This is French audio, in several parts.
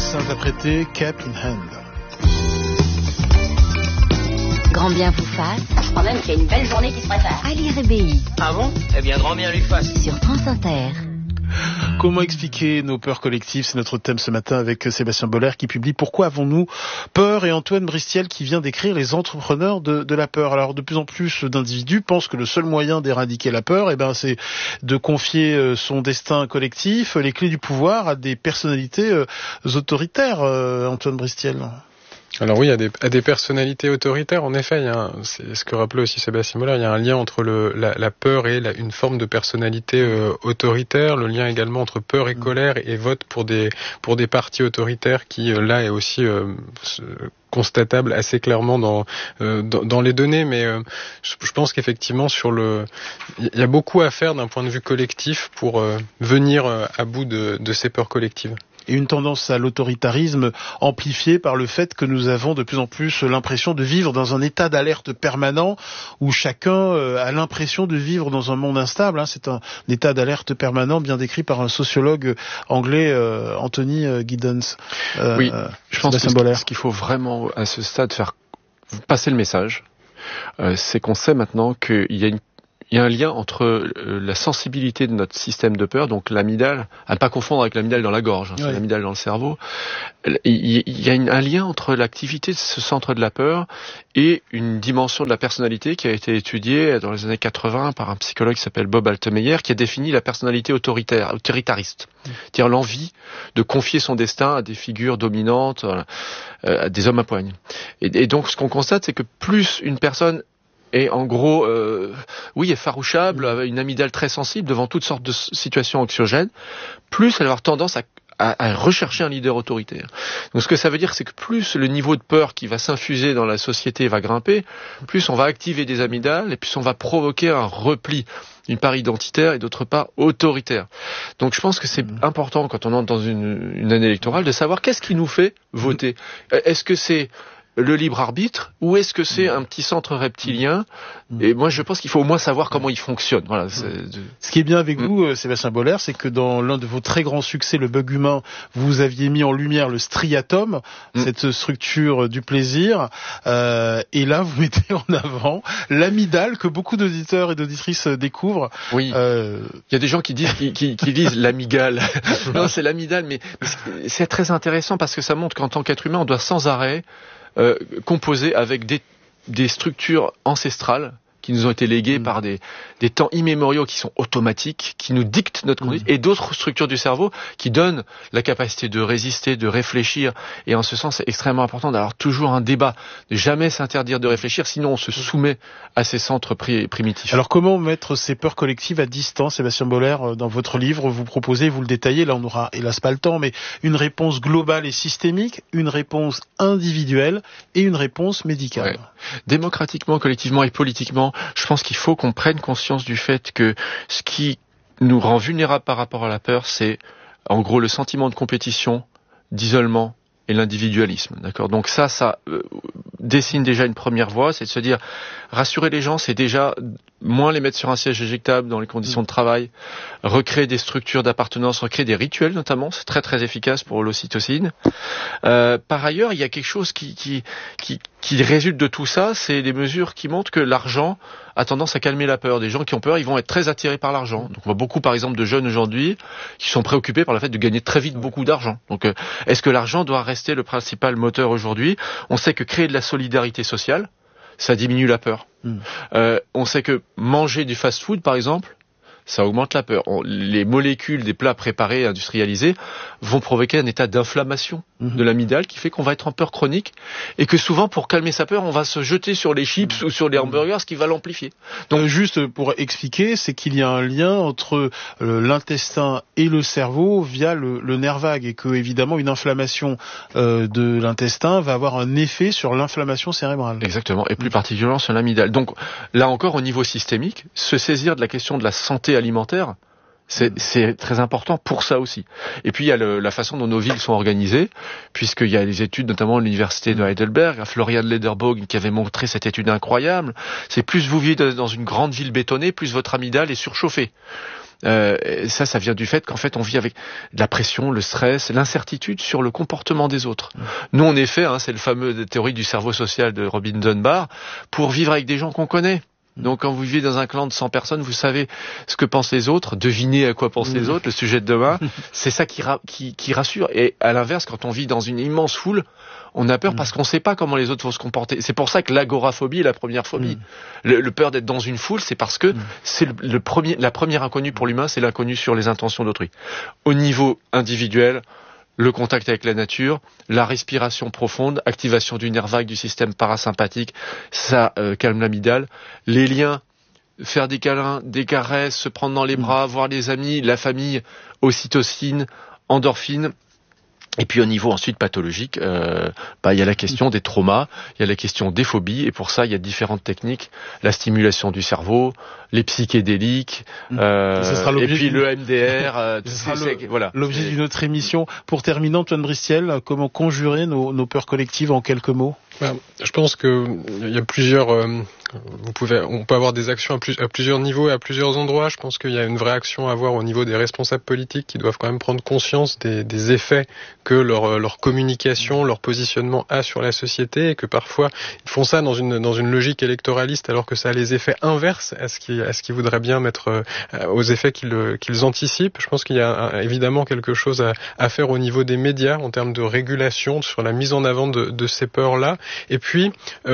interprété Cap in Hand. Grand bien vous fasse. Je crois même qu'il y a une belle journée qui se prépare. Ali Rebéi. Ah bon ? Eh bien, grand bien lui fasse. Sur France Inter. Comment expliquer nos peurs collectives ? C'est notre thème ce matin avec Sébastien Boller qui publie Pourquoi avons-nous peur ? Et Antoine Bristiel qui vient d'écrire Les entrepreneurs de la peur. Alors de plus en plus d'individus pensent que le seul moyen d'éradiquer la peur, c'est de confier son destin collectif, les clés du pouvoir à des personnalités autoritaires. Antoine Bristiel. Alors oui, à des personnalités autoritaires, en effet, c'est ce que rappelait aussi Sébastien Boller, il y a un lien entre la peur et une forme de personnalité autoritaire, le lien également entre peur et colère et vote pour des partis autoritaires qui, là, est aussi constatable assez clairement dans les données, mais je pense qu'effectivement il y a beaucoup à faire d'un point de vue collectif pour venir à bout de ces peurs collectives. Et une tendance à l'autoritarisme amplifiée par le fait que nous avons de plus en plus l'impression de vivre dans un état d'alerte permanent où chacun a l'impression de vivre dans un monde instable. C'est un état d'alerte permanent bien décrit par un sociologue anglais, Anthony Giddens. Oui, je pense que ce qu'il faut vraiment à ce stade faire passer le message, c'est qu'on sait maintenant qu'il y a un lien entre la sensibilité de notre système de peur, donc l'amygdale, à ne pas confondre avec l'amygdale dans la gorge, c'est l'amygdale dans le cerveau. Il y a un lien entre l'activité de ce centre de la peur et une dimension de la personnalité qui a été étudiée dans les années 80 par un psychologue qui s'appelle Bob Altemeyer, qui a défini la personnalité autoritariste, c'est-à-dire l'envie de confier son destin à des figures dominantes, à des hommes à poigne. Et donc ce qu'on constate, c'est que plus une personne et en gros, est farouchable, une amygdale très sensible devant toutes sortes de situations anxiogènes, plus elle va avoir tendance à rechercher un leader autoritaire. Donc ce que ça veut dire, c'est que plus le niveau de peur qui va s'infuser dans la société va grimper, plus on va activer des amygdales et plus on va provoquer un repli, d'une part identitaire et d'autre part autoritaire. Donc je pense que c'est important quand on entre dans une année électorale de savoir qu'est-ce qui nous fait voter. Est-ce que c'est le libre arbitre, ou est-ce que c'est un petit centre reptilien ? Et moi, je pense qu'il faut au moins savoir comment il fonctionne. Voilà. Ce qui est bien avec vous, Sébastien Boller, c'est que dans l'un de vos très grands succès, Le Bug Humain, vous aviez mis en lumière le striatum, cette structure du plaisir, et là, vous mettez en avant l'amygdale que beaucoup d'auditeurs et d'auditrices découvrent. Oui. Il y a des gens qui disent qui lisent l'amygdale. Non, c'est l'amygdale, mais c'est très intéressant parce que ça montre qu'en tant qu'être humain, on doit sans arrêt composés avec des structures ancestrales qui nous ont été léguées par des temps immémoriaux qui sont automatiques, qui nous dictent notre conduite, et d'autres structures du cerveau qui donnent la capacité de résister, de réfléchir. Et en ce sens, c'est extrêmement important d'avoir toujours un débat, de jamais s'interdire de réfléchir, sinon on se soumet à ces centres primitifs. Alors comment mettre ces peurs collectives à distance, Sébastien Boller? Dans votre livre, vous proposez, vous le détaillez, là on n'aura hélas pas le temps, mais une réponse globale et systémique, une réponse individuelle et une réponse médicale. Ouais. Démocratiquement, collectivement et politiquement, je pense qu'il faut qu'on prenne conscience du fait que ce qui nous rend vulnérables par rapport à la peur, c'est en gros le sentiment de compétition, d'isolement et l'individualisme. D'accord ? Donc ça dessine déjà une première voie, c'est de se dire rassurer les gens, c'est déjà moins les mettre sur un siège éjectable dans les conditions de travail, recréer des structures d'appartenance, recréer des rituels notamment, c'est très très efficace pour l'ocytocine. Par ailleurs, il y a quelque chose qui résulte de tout ça, c'est des mesures qui montrent que l'argent a tendance à calmer la peur. Des gens qui ont peur, ils vont être très attirés par l'argent. Donc on voit beaucoup par exemple de jeunes aujourd'hui qui sont préoccupés par le fait de gagner très vite beaucoup d'argent. Donc est-ce que l'argent doit rester le principal moteur aujourd'hui ? On sait que créer de la solidarité sociale, ça diminue la peur. On sait que manger du fast-food, par exemple, ça augmente la peur. Les molécules des plats préparés, industrialisés, vont provoquer un état d'inflammation de l'amygdale qui fait qu'on va être en peur chronique et que souvent, pour calmer sa peur, on va se jeter sur les chips ou sur les hamburgers, ce qui va l'amplifier. Donc, juste pour expliquer, c'est qu'il y a un lien entre l'intestin et le cerveau via le nerf vague et que, évidemment, une inflammation de l'intestin va avoir un effet sur l'inflammation cérébrale. Exactement, et plus particulièrement sur l'amygdale. Donc, là encore, au niveau systémique, se saisir de la question de la santé alimentaire, c'est très important pour ça aussi. Et puis il y a la façon dont nos villes sont organisées, puisqu'il y a des études, notamment à l'université de Heidelberg, à Florian Lederbogen, qui avait montré cette étude incroyable. C'est plus vous vivez dans une grande ville bétonnée, plus votre amygdale est surchauffée. Ça vient du fait qu'en fait on vit avec de la pression, le stress, l'incertitude sur le comportement des autres. Nous on est fait, c'est le fameux théorie du cerveau social de Robin Dunbar, pour vivre avec des gens qu'on connaît. Donc quand vous vivez dans un clan de 100 personnes, vous savez ce que pensent les autres, devinez à quoi pensent les autres, le sujet de demain, c'est ça qui rassure. Et à l'inverse, quand on vit dans une immense foule, on a peur parce qu'on ne sait pas comment les autres vont se comporter. C'est pour ça que l'agoraphobie est la première phobie. Le peur d'être dans une foule, c'est parce que c'est la première inconnue pour l'humain, c'est l'inconnu sur les intentions d'autrui. Au niveau individuel, le contact avec la nature, la respiration profonde, activation du nerf vague du système parasympathique, ça calme l'amygdale, les liens, faire des câlins, des caresses, se prendre dans les bras, voir les amis, la famille, ocytocine, endorphine. Et puis au niveau ensuite pathologique, il y a la question des traumas, il y a la question des phobies, et pour ça il y a différentes techniques, la stimulation du cerveau, les psychédéliques, et puis le MDR. Voilà. L'objet d'une autre émission. Pour terminer, Antoine Bristiel, comment conjurer nos peurs collectives en quelques mots? Je pense que il y a plusieurs. On peut avoir des actions à plusieurs niveaux et à plusieurs endroits. Je pense qu'il y a une vraie action à avoir au niveau des responsables politiques qui doivent quand même prendre conscience des effets que leur communication, leur positionnement a sur la société, et que parfois ils font ça dans une logique électoraliste alors que ça a les effets inverses à ce qu'ils voudraient bien mettre aux effets qu'ils anticipent. Je pense qu'il y a évidemment quelque chose à faire au niveau des médias en termes de régulation sur la mise en avant de ces peurs-là. Et puis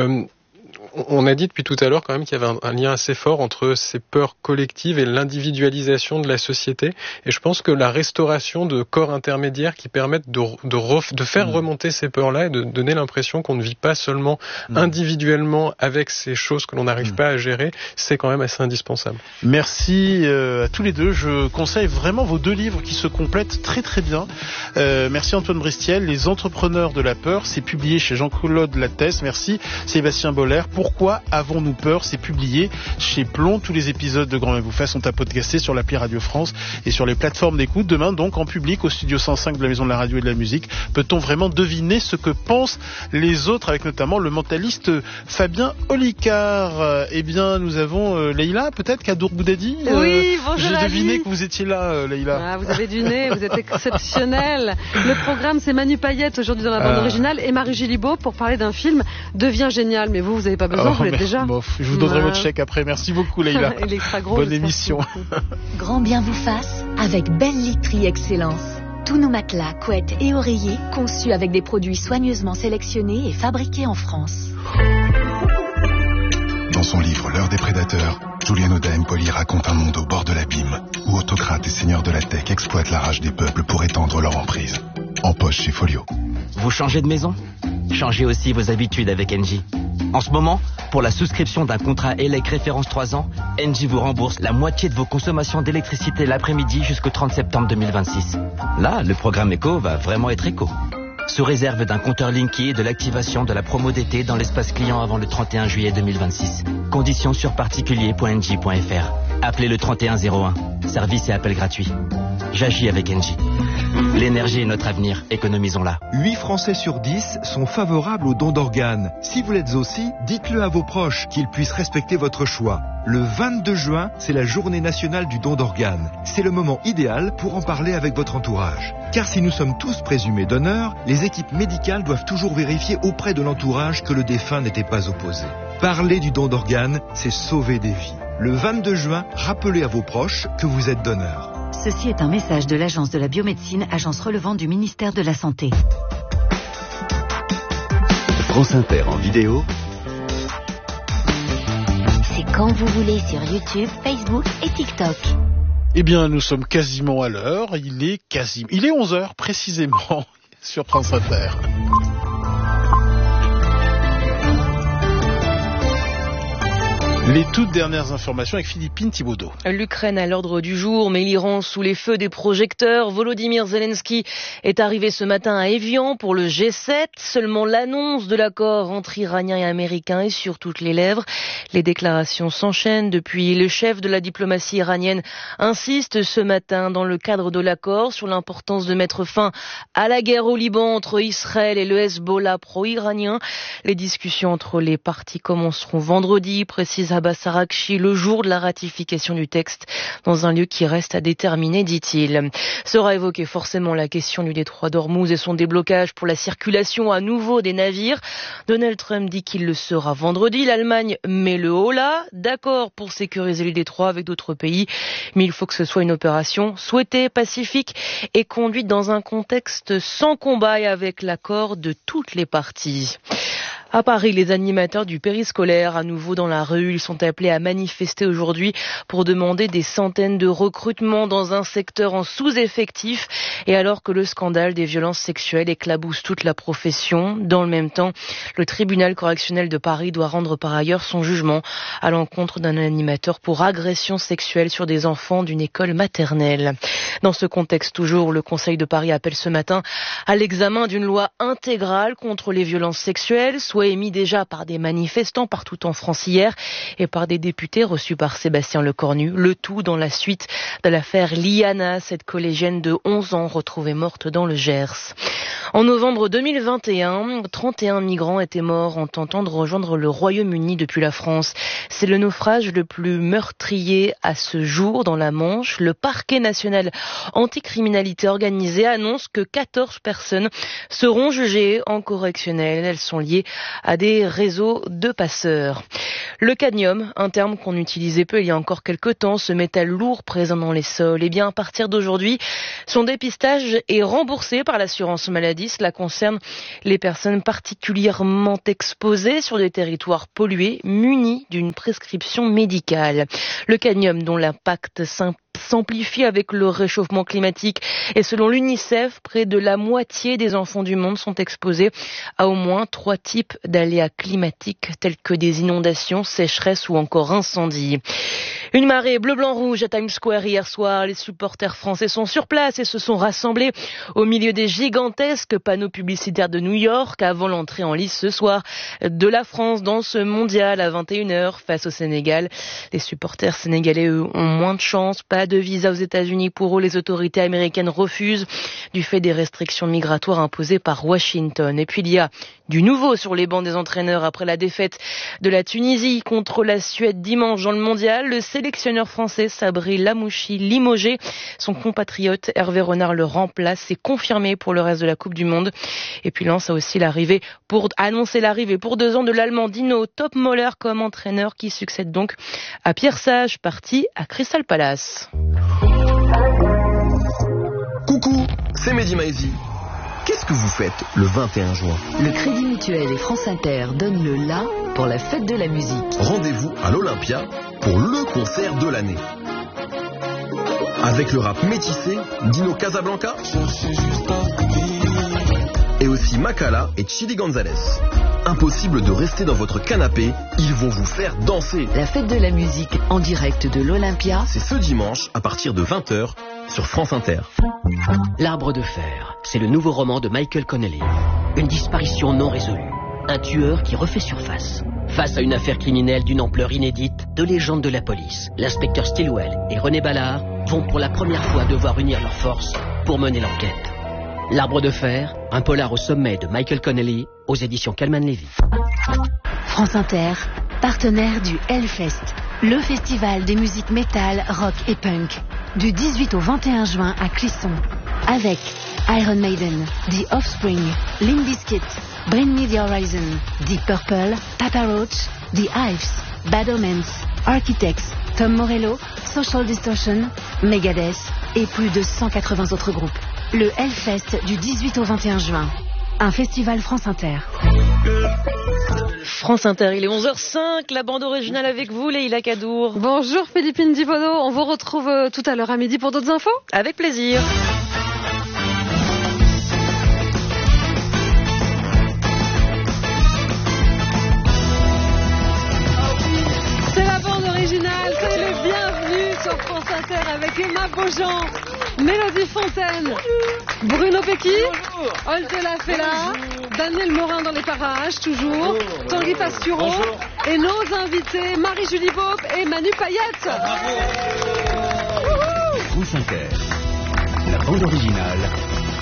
on a dit depuis tout à l'heure quand même qu'il y avait un lien assez fort entre ces peurs collectives et l'individualisation de la société. Et je pense que la restauration de corps intermédiaires qui permettent de faire remonter ces peurs-là et de donner l'impression qu'on ne vit pas seulement individuellement avec ces choses que l'on n'arrive pas à gérer, c'est quand même assez indispensable. Merci à tous les deux. Je conseille vraiment vos 2 livres qui se complètent très très bien. Merci Antoine Bristiel, Les entrepreneurs de la peur, c'est publié chez Jean-Claude Lattès. Merci Sébastien Boller. Pourquoi avons-nous peur? C'est publié chez Plomb. Tous les épisodes de Grand Bien vous fasse sont à podcaster sur l'appli Radio France et sur les plateformes d'écoute. Demain, donc, en public, au studio 105 de la Maison de la Radio et de la Musique, peut-on vraiment deviner ce que pensent les autres, avec notamment le mentaliste Fabien Olicard. Eh bien, nous avons Leïla, peut-être, Kadour Boudadi. Oui, bonjour. J'ai deviné que vous étiez là, Leïla. Vous avez du nez, vous êtes exceptionnel. Le programme, c'est Manu Payette aujourd'hui dans la bande originale et Marie Gillibaud pour parler d'un film Devient génial. Mais vous avez pas besoin, vous l'êtes déjà. Je vous donnerai votre chèque après. Merci beaucoup, Leïla. Bonne émission. Grand bien vous fasse avec Belle Literie Excellence. Tous nos matelas, couettes et oreillers conçus avec des produits soigneusement sélectionnés et fabriqués en France. Dans son livre L'heure des prédateurs, Julien Oda-Empoli raconte un monde au bord de l'abîme, où autocrates et seigneurs de la tech exploitent la rage des peuples pour étendre leur emprise. En poche chez Folio. Vous changez de maison ? Changez aussi vos habitudes avec Engie. En ce moment, pour la souscription d'un contrat ELEC référence 3 ans, Engie vous rembourse la moitié de vos consommations d'électricité l'après-midi jusqu'au 30 septembre 2026. Là, le programme éco va vraiment être éco. Sous réserve d'un compteur Linky et de l'activation de la promo d'été dans l'espace client avant le 31 juillet 2026. Conditions sur particulier.engie.fr. Appelez le 3101. Service et appel gratuit. J'agis avec Engie. L'énergie est notre avenir, économisons-la. 8 Français sur 10 sont favorables au don d'organes. Si vous l'êtes aussi, dites-le à vos proches, qu'ils puissent respecter votre choix. Le 22 juin, c'est la journée nationale du don d'organes. C'est le moment idéal pour en parler avec votre entourage. Car si nous sommes tous présumés donneurs, les équipes médicales doivent toujours vérifier auprès de l'entourage que le défunt n'était pas opposé. Parler du don d'organes, c'est sauver des vies. Le 22 juin, rappelez à vos proches que vous êtes donneur. Ceci est un message de l'Agence de la biomédecine, agence relevant du ministère de la Santé. France Inter en vidéo. C'est quand vous voulez sur YouTube, Facebook et TikTok. Eh bien, nous sommes quasiment à l'heure. Il est 11h précisément sur France Inter. Les toutes dernières informations avec Philippine Thibaudot. L'Ukraine à l'ordre du jour, mais l'Iran sous les feux des projecteurs. Volodymyr Zelensky est arrivé ce matin à Évian pour le G7. Seulement l'annonce de l'accord entre Iraniens et Américains est sur toutes les lèvres. Les déclarations s'enchaînent depuis. Le chef de la diplomatie iranienne insiste ce matin dans le cadre de l'accord sur l'importance de mettre fin à la guerre au Liban entre Israël et le Hezbollah pro-iranien. Les discussions entre les parties commenceront vendredi, précise Abbas Araghchi le jour de la ratification du texte dans un lieu qui reste à déterminer, dit-il. Sera évoquée forcément la question du détroit d'Ormuz et son déblocage pour la circulation à nouveau des navires. Donald Trump dit qu'il le sera vendredi. L'Allemagne met le holà, d'accord pour sécuriser le détroit avec d'autres pays, mais il faut que ce soit une opération souhaitée, pacifique et conduite dans un contexte sans combat et avec l'accord de toutes les parties. À Paris, les animateurs du périscolaire, à nouveau dans la rue, ils sont appelés à manifester aujourd'hui pour demander des centaines de recrutements dans un secteur en sous-effectif. Et alors que le scandale des violences sexuelles éclabousse toute la profession, dans le même temps, le tribunal correctionnel de Paris doit rendre par ailleurs son jugement à l'encontre d'un animateur pour agression sexuelle sur des enfants d'une école maternelle. Dans ce contexte toujours, le Conseil de Paris appelle ce matin à l'examen d'une loi intégrale contre les violences sexuelles, soit émis déjà par des manifestants partout en France hier et par des députés reçus par Sébastien Lecornu. Le tout dans la suite de l'affaire Liana, cette collégienne de 11 ans retrouvée morte dans le Gers. En novembre 2021, 31 migrants étaient morts en tentant de rejoindre le Royaume-Uni depuis la France. C'est le naufrage le plus meurtrier à ce jour dans la Manche. Le parquet national anticriminalité organisée annonce que 14 personnes seront jugées en correctionnel. Elles sont liées à des réseaux de passeurs. Le cadmium, un terme qu'on utilisait peu il y a encore quelques temps, ce métal lourd présent dans les sols, eh bien à partir d'aujourd'hui, son dépistage est remboursé par l'assurance maladie. Cela concerne les personnes particulièrement exposées sur des territoires pollués, munis d'une prescription médicale. Le cadmium, dont l'impact s'amplifie avec le réchauffement climatique et selon l'UNICEF, près de la moitié des enfants du monde sont exposés à au moins 3 types d'aléas climatiques tels que des inondations, sécheresses ou encore incendies. Une marée bleu-blanc-rouge à Times Square hier soir. Les supporters français sont sur place et se sont rassemblés au milieu des gigantesques panneaux publicitaires de New York avant l'entrée en lice ce soir de la France dans ce mondial à 21h face au Sénégal. Les supporters sénégalais, eux, ont moins de chance. Pas de visa aux États-Unis pour eux. Les autorités américaines refusent du fait des restrictions migratoires imposées par Washington. Et puis il y a du nouveau sur les bancs des entraîneurs après la défaite de la Tunisie contre la Suède dimanche dans le mondial. Le sélectionneur français Sabri Lamouchi limogé. Son compatriote Hervé Renard le remplace. C'est confirmé pour le reste de la Coupe du Monde. Et puis Lens a aussi annoncé l'arrivée pour 2 ans de l'Allemand Dino Topmöller comme entraîneur qui succède donc à Pierre Sage, parti à Crystal Palace. Coucou, c'est Mehdi Maizi. Qu'est-ce que vous faites le 21 juin? Le Crédit Mutuel et France Inter donnent le la pour la fête de la musique. Rendez-vous à l'Olympia pour le concert de l'année. Avec le rap métissé, Dino Casablanca et aussi Makala et Chidi Gonzalez. Impossible de rester dans votre canapé, ils vont vous faire danser. La fête de la musique en direct de l'Olympia, c'est ce dimanche à partir de 20h sur France Inter. L'Arbre de fer, c'est le nouveau roman de Michael Connelly. Une disparition non résolue. Un tueur qui refait surface. Face à une affaire criminelle d'une ampleur inédite, 2 légendes de la police, l'inspecteur Stilwell et René Ballard, vont pour la première fois devoir unir leurs forces pour mener l'enquête. L'Arbre de fer, un polar au sommet de Michael Connelly, aux éditions Calman Levy. France Inter, partenaire du Hellfest, le festival des musiques métal, rock et punk, du 18 au 21 juin à Clisson, avec Iron Maiden, The Offspring, Limp Bizkit, Bring Me The Horizon, Deep Purple, Papa Roach, The Hives, Bad Omens, Architects, Tom Morello, Social Distortion, Megadeth et plus de 180 autres groupes. Le Hellfest du 18 au 21 juin. Un festival France Inter. France Inter, il est 11h05, la bande originale avec vous, Leïla Kadour. Bonjour Philippine Dibono, on vous retrouve tout à l'heure à midi pour d'autres infos. Avec plaisir. C'est la bande originale, c'est le bienvenu sur France Inter avec Emma Beaujean, Mélodie Fontaine, Bruno Pecky, Holte Lafella, Daniel Morin dans les parages, toujours, Tanguy Pastureau, et nos invités Marie-Julie Beaup et Manu Payette. France Inter, la bande originale,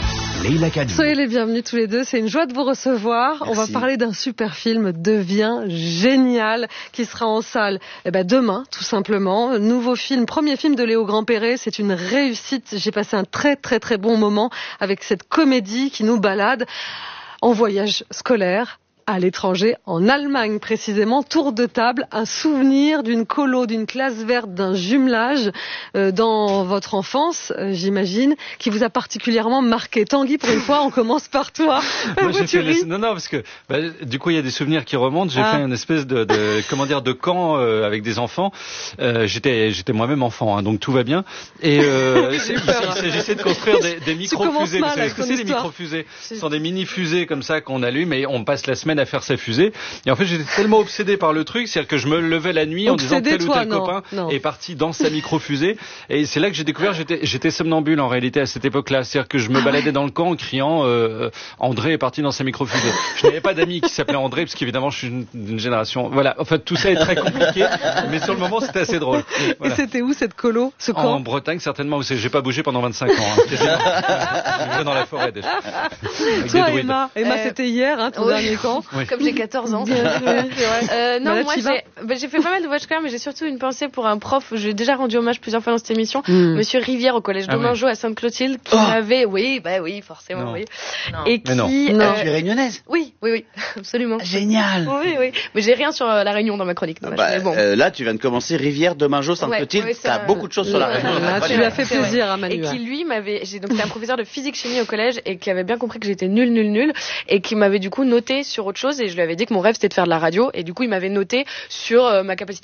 Leïla Kadou. Soyez les bienvenus tous les deux, c'est une joie de vous recevoir. Merci. On va parler d'un super film, Deviens génial, qui sera en salle demain, tout simplement. Nouveau film, premier film de Léo Grand-Perret, c'est une réussite. J'ai passé un très très très bon moment avec cette comédie qui nous balade en voyage scolaire. À l'étranger, en Allemagne précisément, tour de table, un souvenir d'une colo, d'une classe verte, d'un jumelage dans votre enfance, j'imagine, qui vous a particulièrement marqué. Tanguy, pour une fois, on commence par toi. Moi, non, parce que du coup, il y a des souvenirs qui remontent. J'ai fait une espèce de camp avec des enfants. J'étais moi-même enfant, donc tout va bien. Et il s'agissait de construire des micro-fusées. Vous savez ce que c'est, les micro-fusées? Ce sont des mini-fusées comme ça qu'on allume et on passe la semaine à faire sa fusée. Et en fait, j'étais tellement obsédé par le truc, c'est-à-dire que je me levais la nuit en disant tel ou tel copain est parti dans sa micro-fusée. Et c'est là que j'ai découvert, j'étais somnambule en réalité à cette époque-là. C'est-à-dire que je me baladais dans le camp en criant André est parti dans sa micro-fusée. Je n'avais pas d'amis qui s'appelaient André, parce qu'évidemment, je suis d'une génération. Voilà. En fait, tout ça est très compliqué, mais sur le moment, c'était assez drôle. Voilà. Et c'était où cette colo, ce camp? En Bretagne, certainement. J'ai pas bougé pendant 25 ans. Je vivais dans la forêt déjà. Toi, Emma, c'était hier, ton dernier camp. Oui. Comme j'ai 14 ans. Non, moi j'ai fait pas mal de voyages scolaires, mais j'ai surtout une pensée pour un prof. J'ai déjà rendu hommage plusieurs fois dans cette émission, Monsieur Rivière au collège Domingo à Sainte-Clotilde, qui m'avait, oui, forcément, oui. Et qui, tu es réunionnaise? Oui, absolument. Génial. Oui. Mais j'ai rien sur la Réunion dans ma chronique. Mais bon. Là, tu viens de commencer Rivière, Domingo, Sainte-Clotilde. T'as beaucoup de choses sur la Réunion. Tu lui as fait plaisir à Manu. Et qui lui c'était un professeur de physique-chimie au collège et qui avait bien compris que j'étais nulle et qui m'avait du coup noté sur autre chose, et je lui avais dit que mon rêve c'était de faire de la radio, et du coup il m'avait noté sur ma capacité